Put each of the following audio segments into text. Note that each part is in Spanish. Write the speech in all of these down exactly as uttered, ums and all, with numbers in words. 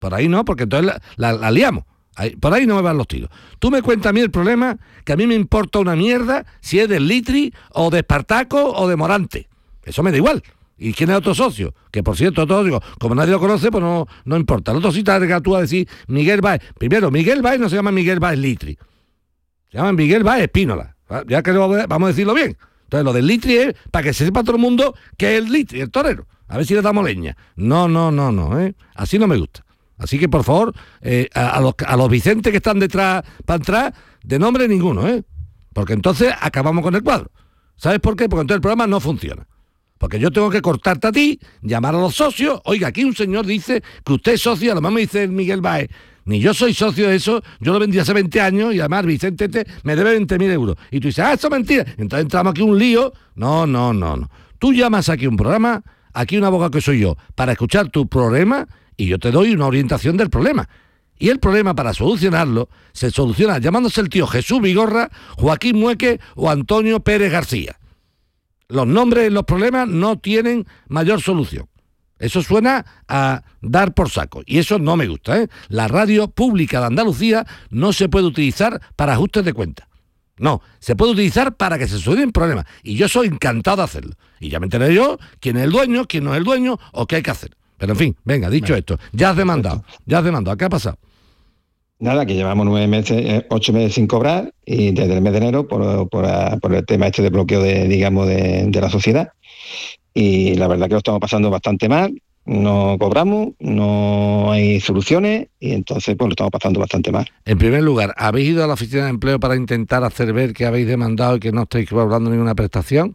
Por ahí no, porque entonces la, la, la liamos. Ahí, por ahí no me van los tiros. Tú me cuentas a mí el problema, que a mí me importa una mierda si es del Litri o de Espartaco o de Morante. Eso me da igual. ¿Y quién es otro socio? Que por cierto, otro socio, como nadie lo conoce, pues no, no importa. El otro sí te has tú a decir Miguel Báez. Primero, Miguel Báez no se llama Miguel Báez Litri. Se llama Miguel Báez Espínola. Ya que vamos a decirlo bien. Entonces, lo del Litri es para que se sepa todo el mundo que es el Litri, el torero. A ver si le damos leña. No, no, no, no, ¿eh? Así no me gusta. Así que, por favor, eh, a, a, los, a los Vicentes que están detrás, para entrar, de nombre ninguno, ¿eh? Porque entonces acabamos con el cuadro. ¿Sabes por qué? Porque entonces el programa no funciona. Porque yo tengo que cortarte a ti, llamar a los socios. Oiga, aquí un señor dice que usted es socio, a lo más me dice Miguel Báez. Ni yo soy socio de eso, yo lo vendí hace veinte años y además Vicente este me debe veinte mil euros. Y tú dices, ah, eso es mentira. Entonces entramos aquí un lío. No, no, no, no. Tú llamas aquí un programa, aquí un abogado que soy yo, para escuchar tu problema y yo te doy una orientación del problema. Y el problema, para solucionarlo, se soluciona llamándose el tío Jesús Vigorra, Joaquín Mueque o Antonio Pérez García. Los nombres en los problemas no tienen mayor solución. Eso suena a dar por saco. Y eso no me gusta, ¿eh? La radio pública de Andalucía no se puede utilizar para ajustes de cuentas. No, se puede utilizar para que se solucionen problemas. Y yo soy encantado de hacerlo. Y ya me enteré yo quién es el dueño, quién no es el dueño o qué hay que hacer. Pero en fin, venga, dicho bueno, esto, ya has demandado, ya has demandado. ¿Qué ha pasado? Nada, que llevamos nueve meses, ocho meses sin cobrar y desde el mes de enero por, por, por el tema este de bloqueo de, digamos, de, de la sociedad. Y la verdad que lo estamos pasando bastante mal, no cobramos, no hay soluciones y entonces pues lo estamos pasando bastante mal. En primer lugar, ¿habéis ido a la oficina de empleo para intentar hacer ver que habéis demandado y que no estáis cobrando ninguna prestación?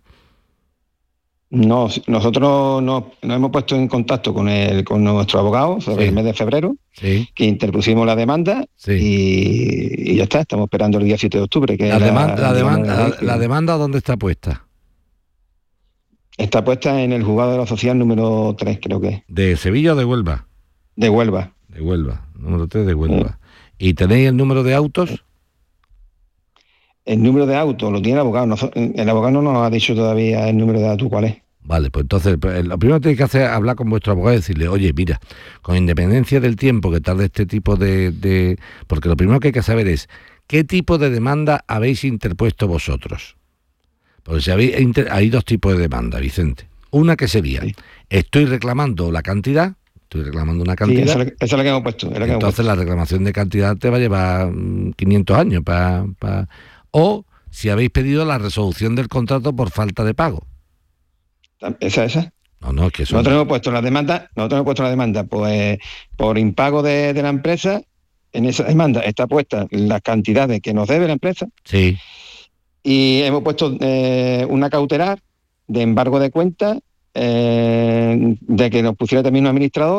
No, nosotros nos, nos hemos puesto en contacto con el con nuestro abogado sobre sí. el mes de febrero, sí. que interpusimos la demanda sí. y, y ya está, estamos esperando el día siete de octubre. Que la, la, demanda, la, demanda, la, la demanda, ¿dónde está puesta? Está puesta en el juzgado de la sociedad número tres, creo que. ¿De Sevilla o de Huelva? De Huelva. De Huelva, número tres de Huelva. Sí. ¿Y tenéis el número de autos? El número de autos lo tiene el abogado. El abogado no nos ha dicho todavía el número de autos cuál es. Vale, pues entonces lo primero que tenéis que hacer es hablar con vuestro abogado y decirle, oye, mira, con independencia del tiempo que tarde este tipo de, de... Porque lo primero que hay que saber es qué tipo de demanda habéis interpuesto vosotros. Porque si habéis inter... hay dos tipos de demanda, Vicente. Una que sería, sí. estoy reclamando la cantidad, estoy reclamando una cantidad. Sí, esa, esa es la que hemos puesto. Es la que entonces hemos puesto. La reclamación de cantidad te va a llevar quinientos años para... Pa... O si habéis pedido la resolución del contrato por falta de pago. ¿Esa, esa? No, no, que eso... Nosotros hemos puesto la demanda, nosotros hemos puesto la demanda, pues por impago de, de la empresa. En esa demanda está puesta las cantidades que nos debe la empresa. Sí. Y hemos puesto eh, una cautelar de embargo de cuentas, eh, de que nos pusiera también un administrador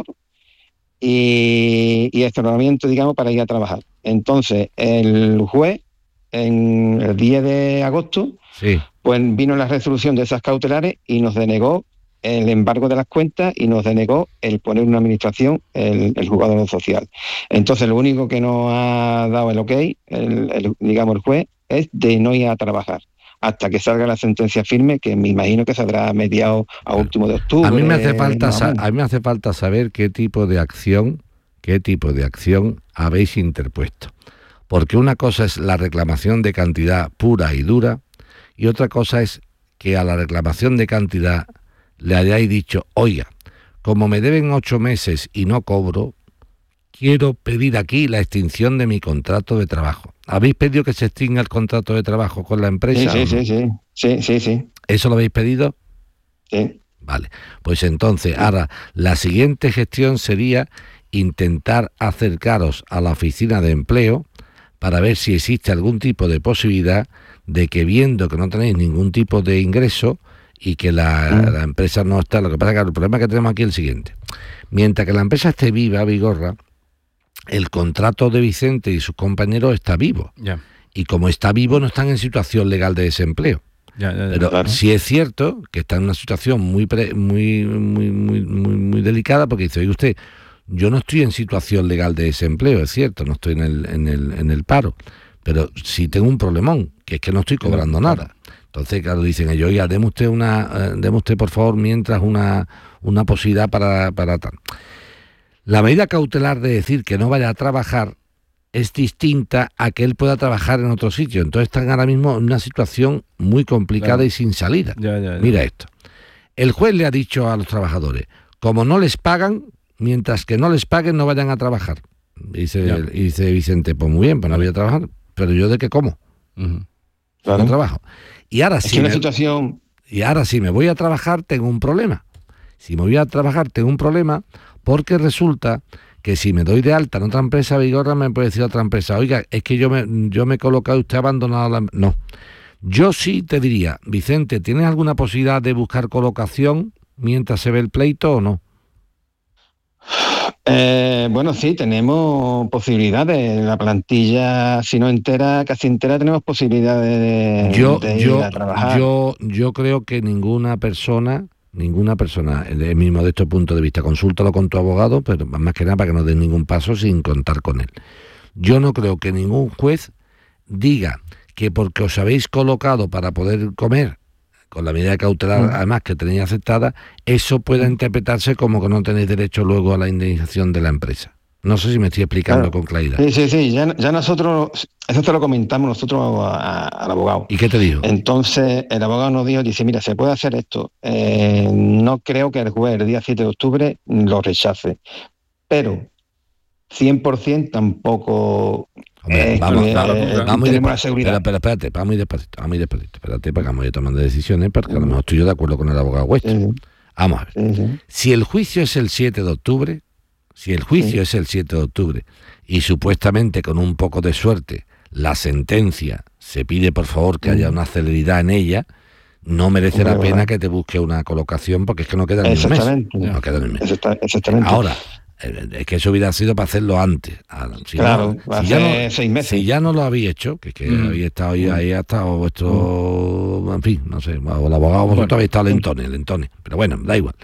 y, y extraordinariamente, digamos, para ir a trabajar. Entonces, el juez, en el diez de agosto, sí. pues vino la resolución de esas cautelares y nos denegó el embargo de las cuentas y nos denegó el poner una administración, el, el juzgado social. Entonces, lo único que nos ha dado el ok, el, el, digamos, el juez, es de no ir a trabajar hasta que salga la sentencia firme, que me imagino que saldrá a mediados a último de octubre. A mí me hace falta, sa- a mí me hace falta saber qué tipo de acción, qué tipo de acción habéis interpuesto. Porque una cosa es la reclamación de cantidad pura y dura y otra cosa es que a la reclamación de cantidad le hayáis dicho, oiga, como me deben ocho meses y no cobro, quiero pedir aquí la extinción de mi contrato de trabajo. ¿Habéis pedido que se extinga el contrato de trabajo con la empresa? Sí, sí, sí, sí, sí, sí, sí. ¿Eso lo habéis pedido? Sí. Vale, pues entonces, ahora, la siguiente gestión sería intentar acercaros a la oficina de empleo para ver si existe algún tipo de posibilidad de que, viendo que no tenéis ningún tipo de ingreso y que la, mm. la empresa no está... Lo que pasa es que el problema que tenemos aquí es el siguiente. Mientras que la empresa esté viva, Vigorra, el contrato de Vicente y sus compañeros está vivo. Yeah. Y como está vivo, no están en situación legal de desempleo. Ya, ya, ya, Pero claro. sí es cierto que está en una situación muy, pre, muy, muy, muy, muy, muy delicada, porque dice, oye usted, yo no estoy en situación legal de desempleo, es cierto, no estoy en el, en el, en el paro, pero sí tengo un problemón, que es que no estoy cobrando claro, nada. Entonces, claro, dicen ellos, oiga, deme usted una, eh, deme usted por favor mientras una, una posibilidad para, para tal. La medida cautelar de decir que no vaya a trabajar es distinta a que él pueda trabajar en otro sitio. Entonces están ahora mismo en una situación muy complicada, claro, y sin salida. Ya, ya, ya. Mira esto. El juez le ha dicho a los trabajadores, como no les pagan, mientras que no les paguen no vayan a trabajar. Y dice, y dice Vicente, pues muy bien, pues no voy a trabajar, pero ¿yo de qué como? Uh-huh. Claro. No trabajo. Y ahora, sí me, situación... y ahora si me voy a trabajar tengo un problema. Si me voy a trabajar tengo un problema porque resulta que si me doy de alta en otra empresa, Vigorra me puede decir a otra empresa, oiga, es que yo me, yo me he colocado y usted ha abandonado la... No. Yo sí te diría, Vicente, ¿tienes alguna posibilidad de buscar colocación mientras se ve el pleito o no? Eh, bueno, sí, tenemos posibilidades. La plantilla, si no entera, casi entera, tenemos posibilidades de, yo, de yo, ir a trabajar. Yo, yo creo que ninguna persona, ninguna persona, desde mi modesto punto de vista, consúltalo con tu abogado, pero más que nada para que no des ningún paso sin contar con él. Yo no creo que ningún juez diga que porque os habéis colocado para poder comer, con la medida cautelar, mm. además, que tenéis aceptada, eso pueda interpretarse como que no tenéis derecho luego a la indemnización de la empresa. No sé si me estoy explicando claro. con claridad. Sí, sí, sí. Ya, ya nosotros, eso te lo comentamos nosotros a, a, al abogado. ¿Y qué te dijo? Entonces, el abogado nos dijo, dice, mira, se puede hacer esto. Eh, no creo que el juez el día siete de octubre lo rechace. Pero cien por ciento tampoco... Hombre, eh, vamos, eh, vamos, eh, vamos tenemos la seguridad. Pero, pero espérate, vamos muy despacito, vamos muy despacito. Espérate, porque vamos a ir tomando decisiones, porque a lo mejor estoy yo de acuerdo con el abogado vuestro. Sí. Vamos a ver. Sí, sí. Si el juicio es el siete de octubre, si el juicio sí. es el siete de octubre, y supuestamente con un poco de suerte la sentencia se pide por favor que sí. haya una celeridad en ella, no merece Hombre, la pena ¿verdad? que te busque una colocación, porque es que no queda ni un mes. No queda ni un mes. Exactamente. Ahora, es que eso hubiera sido para hacerlo antes. Si claro, no, hace si ya no, seis meses. Si ya no lo habéis hecho, que es que mm. habéis estado ahí, ahí ha estado vuestro, mm. en fin, no sé, o el abogado, vosotros bueno. habéis estado lentones, lentones. Pero bueno, da igual.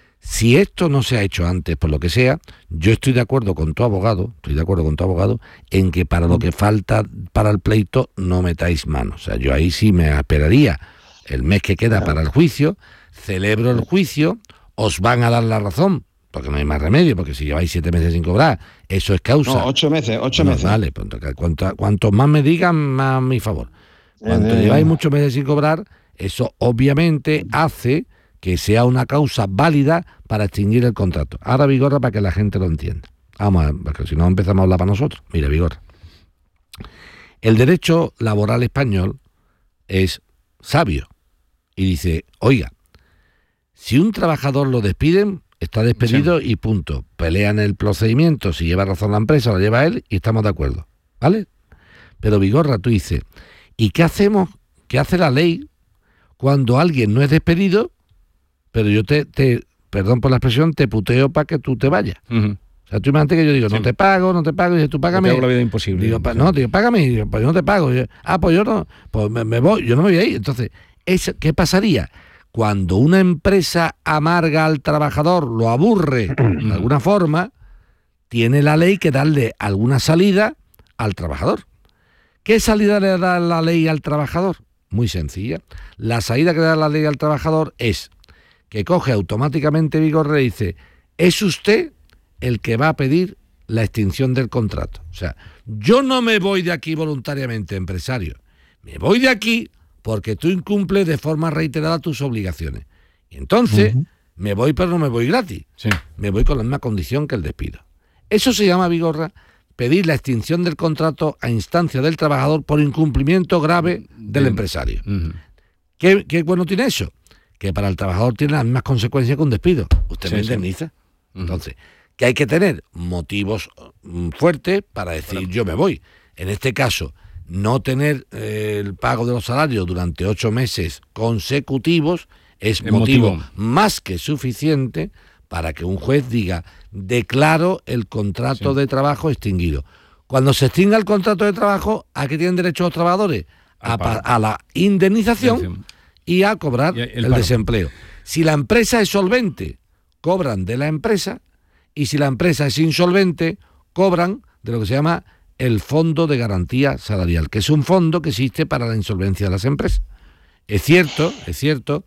Si esto no se ha hecho antes, por lo que sea, yo estoy de acuerdo con tu abogado, estoy de acuerdo con tu abogado, en que para lo que falta para el pleito no metáis manos. O sea, yo ahí sí me esperaría el mes que queda claro. para el juicio, celebro el juicio, os van a dar la razón, porque no hay más remedio, porque si lleváis siete meses sin cobrar, eso es causa. No, ocho meses, ocho no, meses. Vale, pues, cuanto, cuanto más me digan, más a mi favor. Cuando eh, lleváis muchos meses sin cobrar, eso obviamente hace que sea una causa válida para extinguir el contrato. Ahora, Vigorra, para que la gente lo entienda. Vamos a ver, porque si no empezamos a hablar para nosotros. Mira, Vigorra. El derecho laboral español es sabio. Y dice, oiga, si un trabajador lo despiden, está despedido sí. y punto. Pelean el procedimiento, si lleva razón la empresa, lo lleva él y estamos de acuerdo, ¿vale? Pero Vigorra, tú dices, ¿y qué hacemos? ¿Qué hace la ley cuando alguien no es despedido, pero yo te, te perdón por la expresión, te puteo para que tú te vayas? Uh-huh. O sea, tú imagínate que yo digo, sí. no te pago, no te pago, y dices, tú págame. Te hago la vida imposible. Digo, pa- no, digo, págame, y digo, pues yo no te pago. Y yo, ah, pues yo no, pues me, me voy, yo no me voy a ir. Entonces, ¿eso, ¿qué pasaría? Cuando una empresa amarga al trabajador, lo aburre de alguna forma, tiene la ley que darle alguna salida al trabajador. ¿Qué salida le da la ley al trabajador? Muy sencilla. La salida que da la ley al trabajador es que coge automáticamente Vigorra y dice, es usted el que va a pedir la extinción del contrato. O sea, yo no me voy de aquí voluntariamente, empresario. Me voy de aquí porque tú incumples de forma reiterada tus obligaciones. Y entonces, uh-huh. me voy pero no me voy gratis. Sí. Me voy con la misma condición que el despido. Eso se llama, Vigorra, pedir la extinción del contrato a instancia del trabajador por incumplimiento grave del uh-huh. empresario. Uh-huh. ¿Qué, ¿Qué bueno tiene eso? Que para el trabajador tiene las mismas consecuencias que un despido. Usted sí, me indemniza. Sí. Uh-huh. Entonces, que hay que tener motivos fuertes para decir bueno. yo me voy. En este caso, no tener eh, el pago de los salarios durante ocho meses consecutivos es motivo, motivo más que suficiente para que un juez diga, declaro el contrato sí. de trabajo extinguido. Cuando se extinga el contrato de trabajo, ¿a qué tienen derecho los trabajadores? A, a la indemnización y a cobrar y el, el desempleo. Si la empresa es solvente, cobran de la empresa, y si la empresa es insolvente, cobran de lo que se llama el Fondo de Garantía Salarial, que es un fondo que existe para la insolvencia de las empresas. Es cierto, es cierto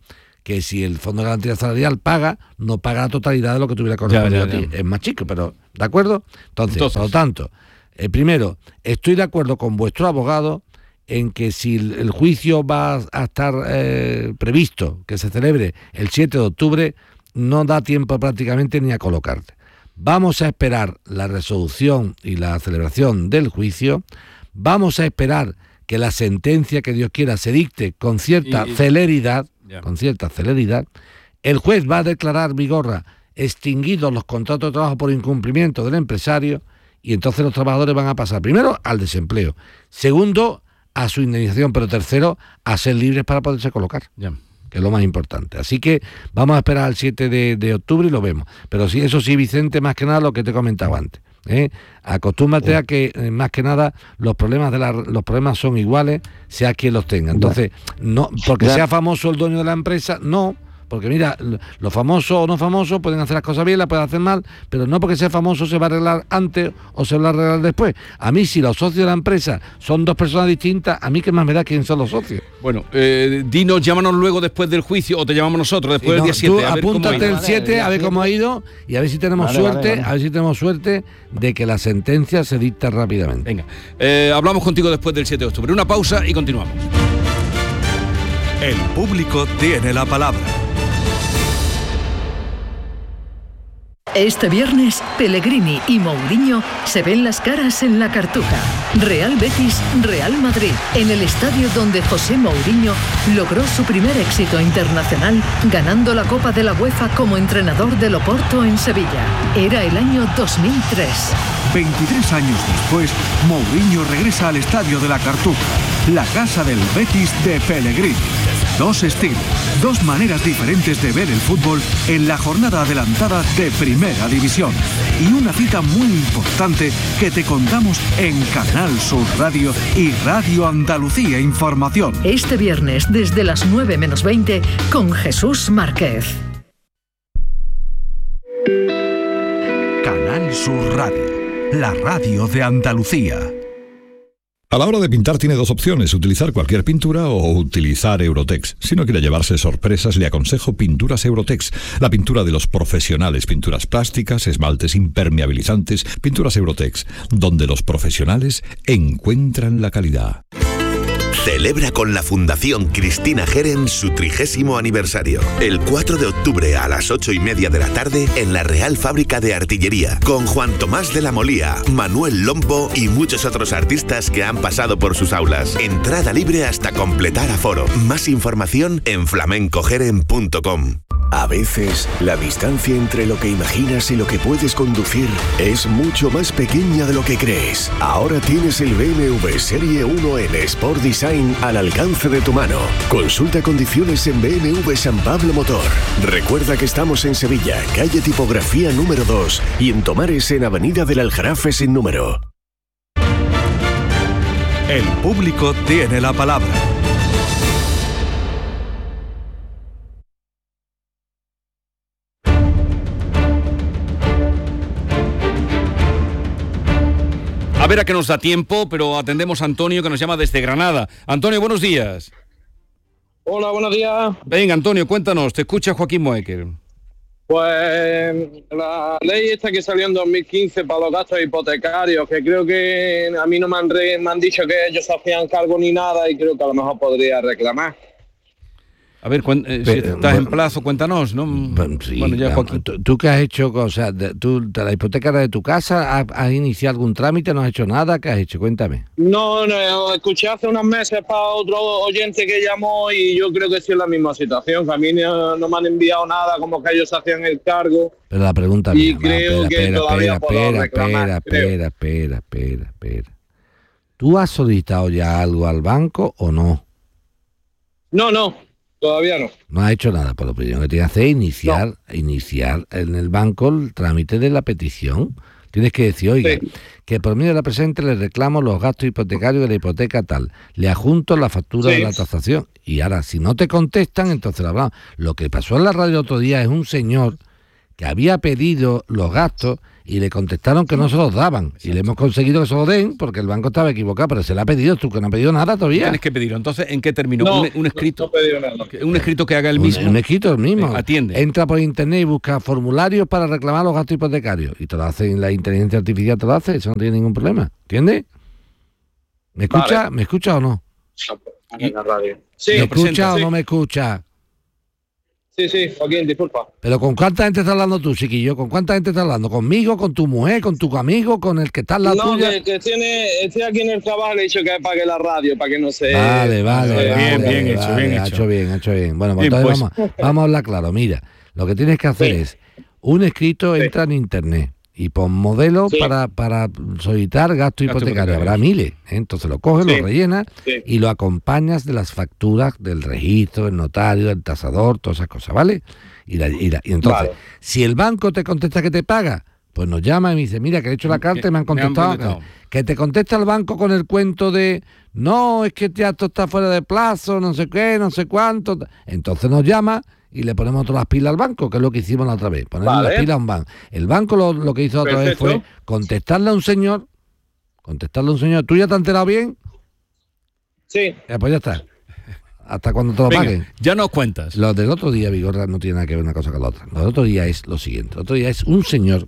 que si el Fondo de Garantía Salarial paga, no paga la totalidad de lo que tuviera correspondido a ti. Es más chico, pero ¿de acuerdo? Entonces, Entonces. por lo tanto, eh, primero, estoy de acuerdo con vuestro abogado en que si el, el juicio va a estar eh, previsto, que se celebre el siete de octubre, no da tiempo prácticamente ni a colocarte. Vamos a esperar la resolución y la celebración del juicio, vamos a esperar que la sentencia que Dios quiera se dicte con cierta y, y, celeridad, yeah. con cierta celeridad. El juez va a declarar, Vigorra, extinguidos los contratos de trabajo por incumplimiento del empresario, y entonces los trabajadores van a pasar primero al desempleo, segundo a su indemnización, pero tercero a ser libres para poderse colocar, yeah. que es lo más importante. Así que vamos a esperar al siete de octubre y lo vemos. Pero sí, eso sí, Vicente, más que nada lo que te comentaba antes. ¿eh? Acostúmbrate a que eh, más que nada los problemas de la, los problemas son iguales, sea quien los tenga. Entonces, no porque sea famoso el dueño de la empresa, no. Porque mira, los famosos o no famosos pueden hacer las cosas bien, las pueden hacer mal, pero no porque sea famoso se va a arreglar antes o se va a arreglar después. A mí, si los socios de la empresa son dos personas distintas, a mí qué más me da quién son los socios. Bueno, eh, dinos, llámanos luego después del juicio o te llamamos nosotros después sí, no, del día siete. Tú apúntate el siete a ver cómo ha ido y a ver si tenemos vale, suerte, vale, vale. a ver si tenemos suerte de que la sentencia se dicta rápidamente. Venga, eh, hablamos contigo después del siete de octubre. Una pausa y continuamos. El público tiene la palabra. Este viernes, Pellegrini y Mourinho se ven las caras en la Cartuja. Real Betis, Real Madrid, en el estadio donde José Mourinho logró su primer éxito internacional ganando la Copa de la UEFA como entrenador del Oporto en Sevilla. Era el año dos mil tres. veintitrés años después, Mourinho regresa al estadio de la Cartuja, la casa del Betis de Pellegrini. Dos estilos, dos maneras diferentes de ver el fútbol en la jornada adelantada de Primera División. Y una cita muy importante que te contamos en Canal Sur Radio y Radio Andalucía Información. Este viernes desde las nueve menos veinte con Jesús Márquez. Canal Sur Radio, la radio de Andalucía. A la hora de pintar tiene dos opciones, utilizar cualquier pintura o utilizar Eurotex. Si no quiere llevarse sorpresas, le aconsejo Pinturas Eurotex, la pintura de los profesionales, pinturas plásticas, esmaltes impermeabilizantes, Pinturas Eurotex, donde los profesionales encuentran la calidad. Celebra con la Fundación Cristina Geren su trigésimo aniversario. El cuatro de octubre a las ocho y media de la tarde en la Real Fábrica de Artillería, con Juan Tomás de la Molía, Manuel Lombo y muchos otros artistas que han pasado por sus aulas. Entrada libre hasta completar aforo. Más información en flamencogeren punto com. A veces, la distancia entre lo que imaginas y lo que puedes conducir es mucho más pequeña de lo que crees. Ahora tienes el B M W Serie uno N Sport Design al alcance de tu mano. Consulta condiciones en B M W San Pablo Motor. Recuerda que estamos en Sevilla, calle Tipografía número dos, y en Tomares, en Avenida del Aljarafe sin número. El público tiene la palabra. A ver a qué nos da tiempo, pero atendemos a Antonio, que nos llama desde Granada. Antonio, buenos días. Hola, buenos días. Venga, Antonio, cuéntanos, te escucha Joaquín Moecker. Pues la ley esta que salió en dos mil quince para los gastos hipotecarios, que creo que a mí no me han, re, me han dicho que ellos se hacían cargo ni nada, y creo que a lo mejor podría reclamar. A ver, cuen, eh, si estás bueno, en plazo, cuéntanos, ¿no? Bueno, sí, bueno ya, Joaquín. ¿Tú, ¿Tú qué has hecho? O sea, ¿tú, la hipoteca de tu casa, has, has iniciado algún trámite, no has hecho nada? ¿Qué has hecho? Cuéntame. No, no, escuché hace unos meses para otro oyente que llamó y yo creo que sí es la misma situación, que a mí no, no me han enviado nada, como que ellos hacían el cargo. Pero la pregunta y mía, creo espera, que espera, todavía espera, puedo espera, reclamar. Espera, espera, espera, espera. ¿Tú has solicitado ya algo al banco o no? No, no. Todavía no. No ha hecho nada, por lo primero que tienes que hacer es iniciar, no. iniciar en el banco el trámite de la petición. Tienes que decir, oiga, sí. que por medio de la presente le reclamo los gastos hipotecarios de la hipoteca tal. Le adjunto la factura sí. de la tasación. Y ahora, si no te contestan, entonces lo hablamos. Lo que pasó en la radio otro día es un señor que había pedido los gastos y le contestaron que no se los daban. Exacto. Y le hemos conseguido que se lo den porque el banco estaba equivocado, pero se le ha pedido, tú que no ha pedido nada todavía. Tienes que pedirlo. Entonces, ¿en qué terminó? No, un, un escrito. No, no pedido nada. Un escrito que haga el mismo. Un, un escrito el mismo. Eh, atiende. Entra por internet y busca formularios para reclamar los gastos hipotecarios. Y te lo hace, la inteligencia artificial te lo hace, eso no tiene ningún problema. ¿Entiendes? ¿Me escucha? Vale. ¿Me escucha o no? En la radio. Sí, ¿Me escucha presenta, o sí. no me escucha? Sí, sí, Joaquín, disculpa. Pero ¿con cuánta gente estás hablando tú, chiquillo? ¿Con cuánta gente estás hablando? ¿Conmigo, con tu mujer, con tu amigo, con el que está en la no, tuya? que, que tiene, estoy aquí en el trabajo, le he dicho que apague la radio para que no se... Vale, vale, eh, vale. bien, bien vale, hecho, bien ha hecho. hecho bien, ha hecho bien. Bueno, pues Bien, entonces pues. vamos, vamos a hablar claro. Mira, lo que tienes que hacer Sí. es, un escrito Sí. entra en internet y pon modelos Sí. para, para solicitar gasto hipotecario. hipotecario. Habrá miles, ¿eh? Entonces lo coges, Sí. lo rellenas Sí. y lo acompañas de las facturas del registro, del notario, del tasador, todas esas cosas, ¿vale? Y, la- y la- y entonces, Vale. si el banco te contesta que te paga, pues nos llama y me dice, mira, que he hecho la carta y me han Me han contestado. contestado. Que te contesta el banco con el cuento de, no, es que ya esto está fuera de plazo, no sé qué, no sé cuánto. Entonces nos llama y le ponemos todas las pilas al banco, que es lo que hicimos la otra vez, ponerle Vale. las pilas a un banco. El banco lo, lo que hizo la otra Perfecto. vez fue contestarle a un señor, contestarle a un señor, ¿tú ya te has enterado bien? Sí. Eh, pues ya está. Hasta cuando te lo Venga, paguen. ya nos cuentas. Lo del otro día, Vigorra, no tiene nada que ver una cosa con la otra. Lo del otro día es lo siguiente. El otro día es un señor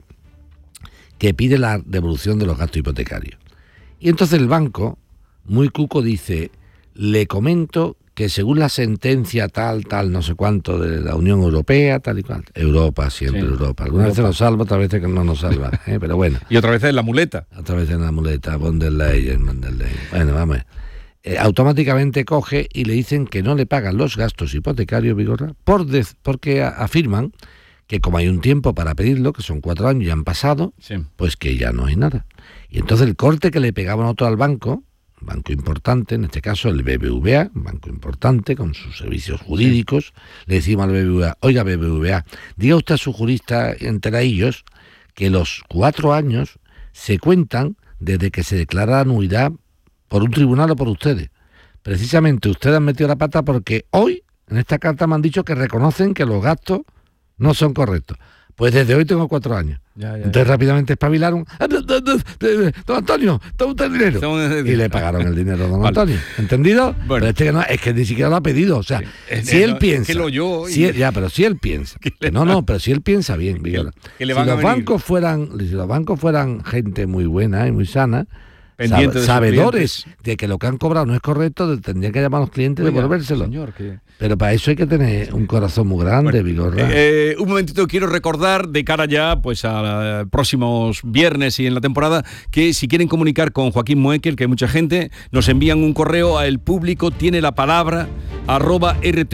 que pide la devolución de los gastos hipotecarios. Y entonces el banco, muy cuco, dice, le comento que según la sentencia tal, tal, no sé cuánto de la Unión Europea, tal y cual. Europa, siempre Sí. Europa. Algunas veces nos salva, otras veces que no nos salva. ¿eh? Pero bueno, Y otra vez es la muleta. a través de la muleta, von der Leyen, von der Leyen. Bueno, vamos. Eh, automáticamente coge y le dicen que no le pagan los gastos hipotecarios, Vigorra, por dez- porque a- afirman que como hay un tiempo para pedirlo, que son cuatro años y han pasado, Sí. pues que ya no hay nada. Y entonces el corte que le pegaban otro al banco, banco importante, en este caso el B B V A, un banco importante con sus servicios jurídicos, le decimos al B B V A, oiga B B V A, diga usted a su jurista entre ellos que los cuatro años se cuentan desde que se declara la anuidad por un tribunal o por ustedes. Precisamente ustedes han metido la pata porque hoy, en esta carta me han dicho que reconocen que los gastos no son correctos. Pues desde hoy tengo cuatro años. Ya, ya, Entonces rápidamente espabilaron. "Ah, do- do- do- do- Don Antonio, toma usted el dinero. Toma el Y dinero. le pagaron el dinero a don Vale. Antonio. ¿Entendido? Bueno. Pero este que no, es que ni siquiera lo ha pedido. O sea, Es- si es- él no, piensa. que lo oyó y- si él- ya, pero si él piensa. le No, no, pero si él piensa bien, Vigorra. que le Si van a los venir. bancos fueran, si los bancos fueran gente muy buena y muy sana, Pendiente de sus sabedores de que lo que han cobrado no es correcto, tendrían que llamar a los clientes y Oiga, devolvérselo. señor, que- Pero para eso hay que tener un corazón muy grande, Vigorra. Eh, un momentito, quiero recordar de cara ya pues a próximos viernes y en la temporada que si quieren comunicar con Joaquín Moekel, que hay mucha gente, nos envían un correo a el público tiene la palabra arroba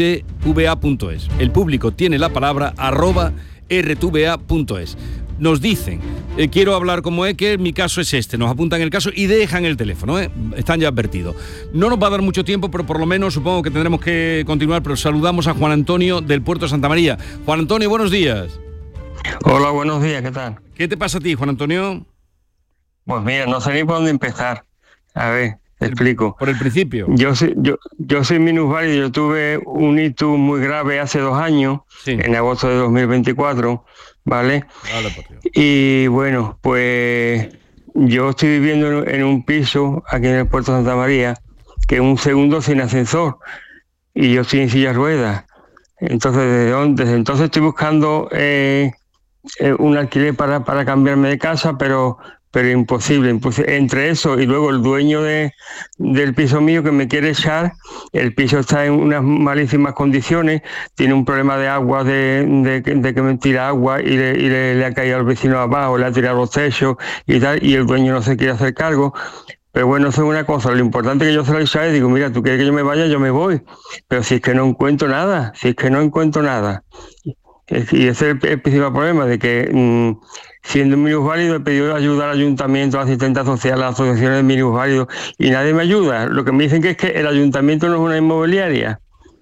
rtva.es. El público tiene la palabra arroba rtva.es. Nos dicen, eh, quiero hablar con Moekel, mi caso es este, nos apuntan el caso y dejan el teléfono, ¿eh? Están ya advertidos. No nos va a dar mucho tiempo, pero por lo menos supongo que tendremos que continuar, pero saludamos a Juan Antonio del Puerto de Santa María. Juan Antonio, buenos días. Hola, buenos días, ¿qué tal? ¿Qué te pasa a ti, Juan Antonio? Pues mira, no sé ni por dónde empezar. A ver, te explico. Por el principio. Yo soy, yo, yo soy minusválido, yo tuve un ictus muy grave hace dos años, Sí. en agosto de dos mil veinticuatro, ¿vale? Vale, por Dios. Y bueno, pues yo estoy viviendo en, en un piso aquí en el Puerto de Santa María, que es un segundo sin ascensor, y yo estoy en silla de ruedas. Entonces, desde, don- desde entonces estoy buscando eh, eh, un alquiler para, para cambiarme de casa, pero pero imposible, imposible. Entre eso y luego el dueño de, del piso mío que me quiere echar, el piso está en unas malísimas condiciones, tiene un problema de agua, de, de, que- de que me tira agua y, le, y le, le ha caído al vecino abajo, le ha tirado los techos y tal, y el dueño no se quiere hacer cargo. Pero bueno, eso es una cosa, lo importante que yo se lo he dicho a él, digo, mira, tú quieres que yo me vaya, yo me voy, pero si es que no encuentro nada, si es que no encuentro nada. Es- Y ese es el, el principal problema, de que mm, siendo un minusválido he pedido ayuda al ayuntamiento, a la asistente social, a las asociaciones de minusválidos, y nadie me ayuda. Lo que me dicen que es que el ayuntamiento no es una inmobiliaria.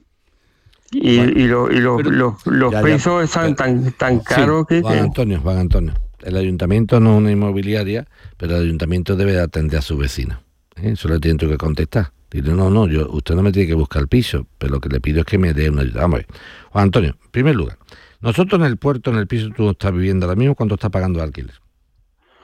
Y, Bueno, y, lo- y los, pero- los, los Ya, ya, precios están pero- tan, tan Sí, caros que... Juan que- Antonio, Juan Antonio. El ayuntamiento no es una inmobiliaria, pero el ayuntamiento debe de atender a sus vecinos. ¿eh? Eso le tienen que contestar. Dile, no, no, yo, usted no me tiene que buscar el piso, pero lo que le pido es que me dé una ayuda. Vamos a ver. Juan Antonio, en primer lugar, nosotros en el puerto, en el piso, tú estás viviendo ahora mismo, ¿cuánto estás pagando de alquiler?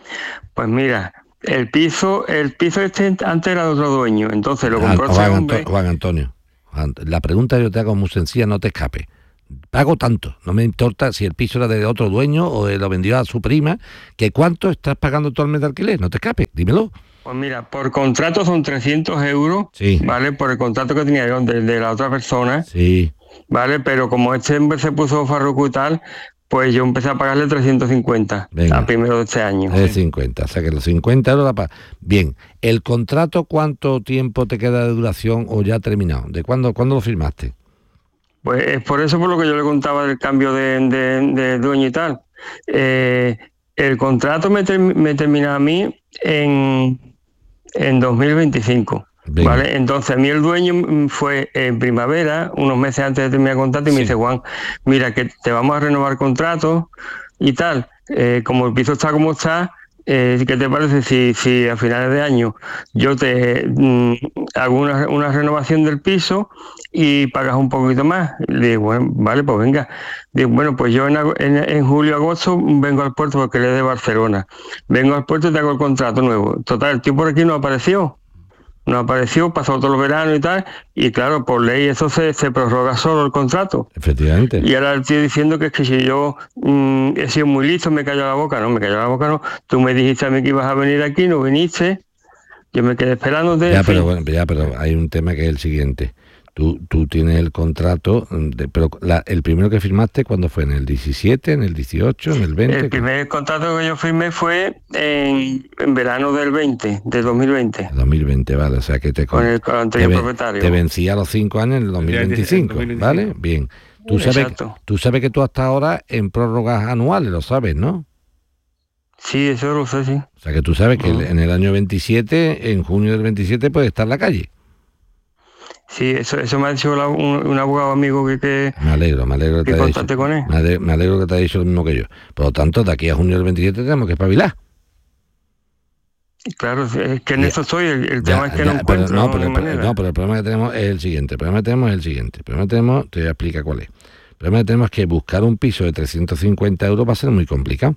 Pues mira, el piso, el piso este antes era de otro dueño, entonces lo Ah, compró Juan, ese Anto- hombre. Juan Antonio, Juan, la pregunta que yo te hago es muy sencilla, no te escape. Pago tanto, no me importa si el piso era de otro dueño o lo vendió a su prima, que cuánto estás pagando actualmente de alquiler, no te escape, dímelo. Pues mira, por contrato son trescientos euros, Sí. ¿vale? Por el contrato que tenía yo de, de la otra persona, Sí, ¿vale? Pero como este hombre se puso farruco y tal, pues yo empecé a pagarle trescientos cincuenta Venga. a primero de este año. es cincuenta, o sea que los cincuenta euros la paga. Bien, ¿el contrato cuánto tiempo te queda de duración o ya ha terminado? ¿De cuándo, cuándo lo firmaste? Pues es por eso por lo que yo le contaba del cambio de, de- de dueño y tal. Eh, el contrato me, ter- me termina a mí en, en dos mil veinticinco. Venga. ¿Vale? Entonces a mí el dueño mm, fue en primavera, unos meses antes de terminar el contrato, y me Sí. dice, Juan, mira que te vamos a renovar contrato y tal. Eh, como el piso está como está, eh, ¿qué te parece si, si a finales de año yo te mm, hago una, una renovación del piso y pagas un poquito más? Y le digo, bueno, vale, pues venga. Digo, bueno, pues yo en, ago- en, en julio, agosto vengo al puerto porque le de Barcelona. Vengo al puerto y te hago el contrato nuevo. Total, el tío por aquí no apareció. No apareció, pasó todo el verano y tal, y claro, por ley eso se, se prorroga solo el contrato. Efectivamente. Y ahora el tío diciendo que es que si yo mm, he sido muy listo, me cayó la boca. No, me cayó la boca, no. Tú me dijiste a mí que ibas a venir aquí, no viniste. Yo me quedé esperándote. Ya, en fin. pero bueno, ya, pero hay un tema que es el siguiente. Tú, tú tienes el contrato, de- pero la- el primero que firmaste, ¿cuándo fue? ¿En el diecisiete, en el dieciocho, en el veinte? El primer contrato que yo firmé fue en, en verano del veinte, de dos mil veinte, dos mil veinte, vale, o sea que te, con el, con el anterior te, ve- propietario. te vencía a los cinco años en el dos mil veinticinco, dos mil veinticinco. ¿vale? Bien. Tú sabes, Exacto. tú sabes que tú hasta ahora en prórrogas anuales, lo sabes, ¿no? Sí, eso lo sé, sí. O sea que tú sabes que Ujú. en el año veintisiete, en junio del veintisiete, puedes estar en la calle. Sí, eso, eso me ha dicho la- un, un abogado amigo que, que, Me alegro, me alegro que que te haya dicho. contacte con él. Me ale- me alegro que te haya dicho lo mismo que yo. Por lo tanto, de aquí a junio del veintisiete tenemos que espabilar. Claro, es que en Ya, eso estoy. El, el Ya, tema es que ya, no pero, encuentro no, pero, el pro- manera. no, pero el problema que tenemos es el siguiente. El problema que tenemos es el siguiente. El problema que tenemos, te voy a explicar cuál es. El problema que tenemos es que buscar un piso de trescientos cincuenta euros va a ser muy complicado.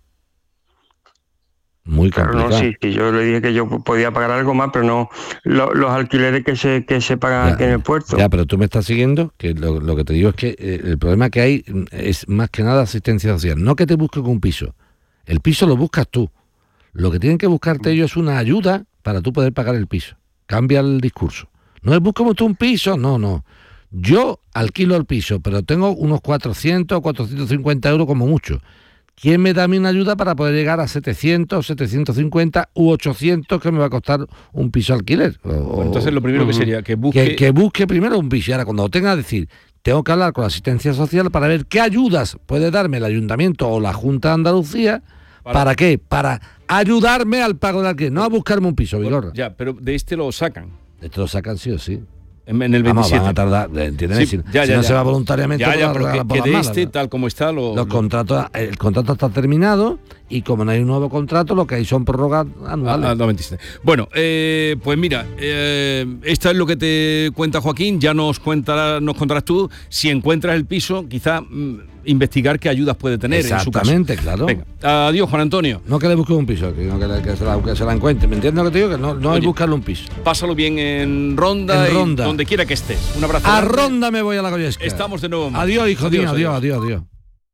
Muy Claro, complicado. no, sí, sí, yo le dije que yo podía pagar algo más, pero no lo- los alquileres que se que se pagan Ya, aquí en el puerto. Ya, pero tú me estás siguiendo, que lo, lo que te digo es que eh, el problema que hay mm, es más que nada asistencia social. No que te busquen un piso. El piso lo buscas tú. Lo que tienen que buscarte ellos es una ayuda para tú poder pagar el piso. Cambia el discurso. No es buscamos tú un piso, no, no. Yo alquilo el piso, pero tengo unos cuatrocientos o cuatrocientos cincuenta euros como mucho. ¿Quién me da a mí una ayuda para poder llegar a setecientos, setecientos cincuenta u ochocientos que me va a costar un piso alquiler? O- Bueno, entonces lo primero que sería que busque... que, que busque primero un piso. Y ahora, cuando lo tenga, decir, tengo que hablar con la asistencia social para ver qué ayudas puede darme el ayuntamiento o la Junta de Andalucía. ¿Para, ¿Para qué? Para ayudarme al pago del alquiler, no a buscarme un piso, Bueno, Vigorra. ya, pero de este lo sacan. Esto lo sacan sí o sí. En, en el Vamos, veintisiete. van a tardar, ¿entiendes? Sí, si ya, si ya, no ya. se va voluntariamente, Ya, ya, por pero la- que, por que las de malas, este, ¿verdad? tal como está, lo... Los lo- contratos, el contrato está terminado y como no hay un nuevo contrato, lo que hay son prórrogas anuales. Ah, ah, no, veintisiete. Bueno, eh, pues mira, eh, esto es lo que te cuenta Joaquín, ya nos contará, nos contarás tú, si encuentras el piso, quizá mm, investigar qué ayudas puede tener en su caso. Exactamente, claro. Venga, adiós Juan Antonio. No que le busque un piso, sino que, le- que se, la, que se la encuentre. ¿Me entiendes lo que te digo? Que no, no hay Oye, buscarle un piso. Pásalo bien en Ronda, En y Ronda. donde quiera que estés. Un abrazo. A grande. Ronda me voy a la Goyesca. Estamos de nuevo. en marcha. Adiós, hijo mío, adiós, adiós, adiós.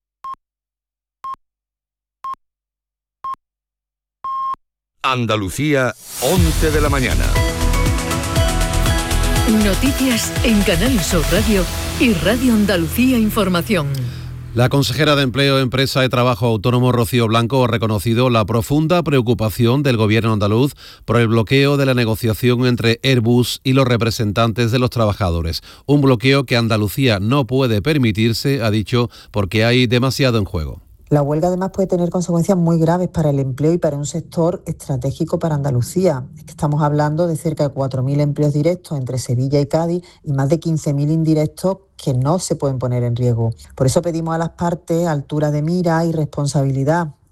Andalucía, once de la mañana. Noticias en Canal Sur Radio y Radio Andalucía Información. La consejera de Empleo, Empresa y Trabajo Autónomo, Rocío Blanco, ha reconocido la profunda preocupación del gobierno andaluz por el bloqueo de la negociación entre Airbus y los representantes de los trabajadores. Un bloqueo que Andalucía no puede permitirse, ha dicho, porque hay demasiado en juego. La huelga además puede tener consecuencias muy graves para el empleo y para un sector estratégico para Andalucía. Es que estamos hablando de cerca de cuatro mil empleos directos entre Sevilla y Cádiz y más de quince mil indirectos que no se pueden poner en riesgo. Por eso pedimos a las partes altura de mira y responsabilidad.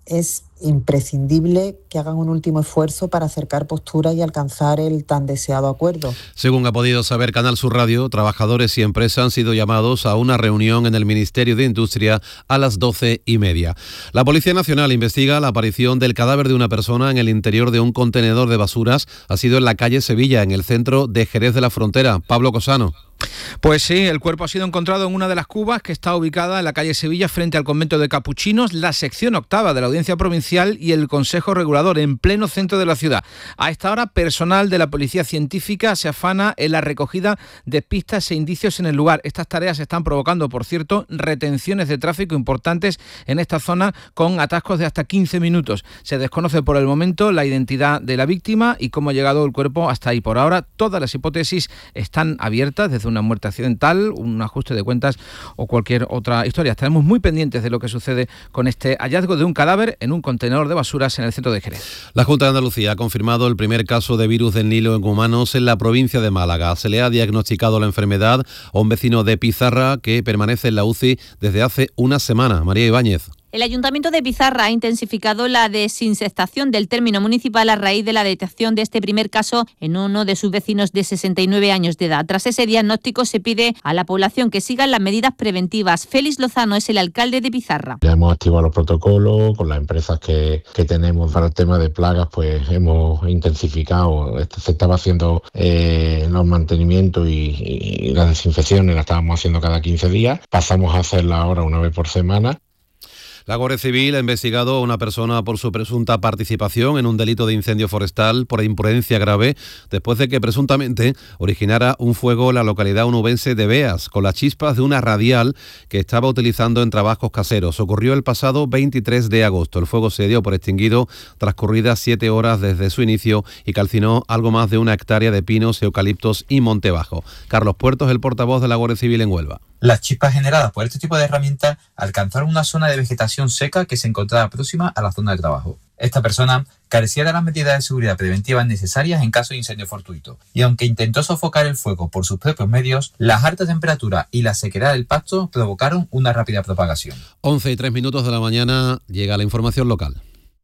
es imprescindible que hagan un último esfuerzo para acercar posturas y alcanzar el tan deseado acuerdo. Según ha podido saber Canal Sur Radio, trabajadores y empresas han sido llamados a una reunión en el Ministerio de Industria a las doce y media. La Policía Nacional investiga la aparición del cadáver de una persona en el interior de un contenedor de basuras. Ha sido en la calle Sevilla, en el centro de Jerez de la Frontera. Pablo Cosano. Pues sí, el cuerpo ha sido encontrado en una de las cubas que está ubicada en la calle Sevilla frente al convento de Capuchinos, la sección octava de la Audiencia Provincial y el Consejo Regulador en pleno centro de la ciudad. A esta hora, personal de la Policía Científica se afana en la recogida de pistas e indicios en el lugar. Estas tareas están provocando, por cierto, retenciones de tráfico importantes en esta zona con atascos de hasta quince minutos. Se desconoce por el momento la identidad de la víctima y cómo ha llegado el cuerpo hasta ahí. Por ahora, todas las hipótesis están abiertas, desde una muerte accidental, un ajuste de cuentas o cualquier otra historia. Estaremos muy pendientes de lo que sucede con este hallazgo de un cadáver en un contenedor de basuras en el centro de Jerez. La Junta de Andalucía ha confirmado el primer caso de virus del Nilo en humanos en la provincia de Málaga. Se le ha diagnosticado la enfermedad a un vecino de Pizarra que permanece en la U C I desde hace una semana. María Ibáñez. El Ayuntamiento de Pizarra ha intensificado la desinsectación del término municipal a raíz de la detección de este primer caso en uno de sus vecinos de sesenta y nueve años de edad. Tras ese diagnóstico se pide a la población que sigan las medidas preventivas. Félix Lozano es el alcalde de Pizarra. Ya hemos activado los protocolos con las empresas que, que tenemos para el tema de plagas, pues hemos intensificado. Se estaba haciendo eh, los mantenimientos y, y las desinfecciones, las estábamos haciendo cada quince días. Pasamos a hacerla ahora una vez por semana. La Guardia Civil ha investigado a una persona por su presunta participación en un delito de incendio forestal por imprudencia grave después de que presuntamente originara un fuego en la localidad onubense de Beas con las chispas de una radial que estaba utilizando en trabajos caseros. Ocurrió el pasado veintitrés de agosto. El fuego se dio por extinguido transcurridas siete horas desde su inicio y calcinó algo más de una hectárea de pinos, eucaliptos y monte bajo. Carlos Puertos, el portavoz de la Guardia Civil en Huelva. Las chispas generadas por este tipo de herramientas alcanzaron una zona de vegetación seca que se encontraba próxima a la zona de trabajo. Esta persona carecía de las medidas de seguridad preventivas necesarias en caso de incendio fortuito, y aunque intentó sofocar el fuego por sus propios medios, las altas temperaturas y la sequedad del pasto provocaron una rápida propagación. once y tres minutos de la mañana llega la información local.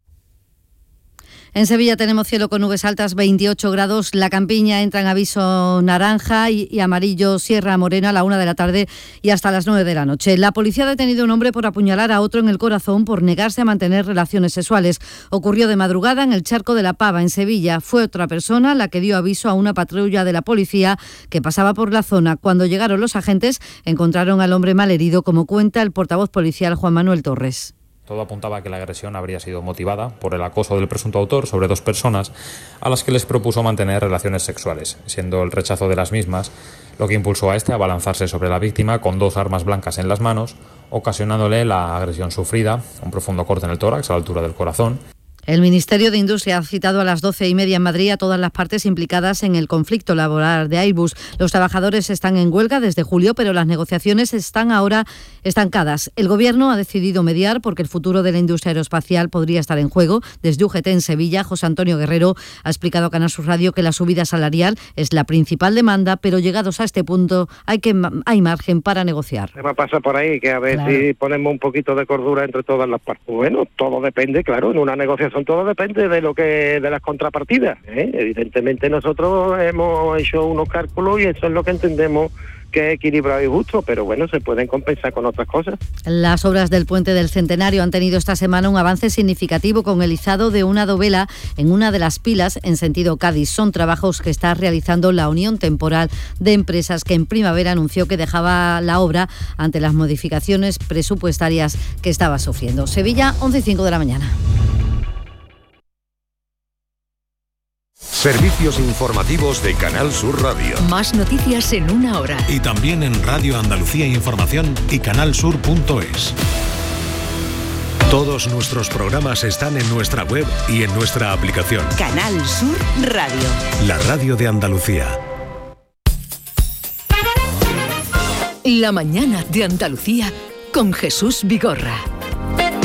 En Sevilla tenemos cielo con nubes altas, veintiocho grados. La Campiña entra en aviso naranja y, y amarillo Sierra Morena a la una de la tarde y hasta las nueve de la noche. La policía ha detenido a un hombre por apuñalar a otro en el corazón por negarse a mantener relaciones sexuales. Ocurrió de madrugada en el Charco de la Pava, en Sevilla. Fue otra persona la que dio aviso a una patrulla de la policía que pasaba por la zona. Cuando llegaron los agentes, encontraron al hombre malherido, como cuenta el portavoz policial Juan Manuel Torres. Todo apuntaba a que la agresión habría sido motivada por el acoso del presunto autor sobre dos personas a las que les propuso mantener relaciones sexuales, siendo el rechazo de las mismas lo que impulsó a este a abalanzarse sobre la víctima con dos armas blancas en las manos, ocasionándole la agresión sufrida, un profundo corte en el tórax a la altura del corazón. El Ministerio de Industria ha citado a las doce y media en Madrid a todas las partes implicadas en el conflicto laboral de Airbus. Los trabajadores están en huelga desde julio, pero las negociaciones están ahora estancadas. El Gobierno ha decidido mediar porque el futuro de la industria aeroespacial podría estar en juego. Desde U G T en Sevilla, José Antonio Guerrero ha explicado a Canal Sur Radio que la subida salarial es la principal demanda, pero llegados a este punto hay, que, hay margen para negociar. ¿Qué va a pasar por ahí? Que a ver claro. si ponemos un poquito de cordura entre todas las partes. Bueno, todo depende, claro, en una negociación todo depende de lo que de las contrapartidas, ¿eh? Evidentemente nosotros hemos hecho unos cálculos y eso es lo que entendemos que es equilibrado y justo, pero bueno, se pueden compensar con otras cosas. Las obras del Puente del Centenario han tenido esta semana un avance significativo con el izado de una dovela en una de las pilas en sentido Cádiz. Son trabajos que está realizando la Unión Temporal de Empresas, que en primavera anunció que dejaba la obra ante las modificaciones presupuestarias que estaba sufriendo. Sevilla, once y cinco de la mañana. Servicios informativos de Canal Sur Radio. Más noticias en una hora. Y también en Radio Andalucía Información y canalsur punto es. Todos nuestros programas están en nuestra web y en nuestra aplicación. Canal Sur Radio. La radio de Andalucía. La mañana de Andalucía con Jesús Vigorra.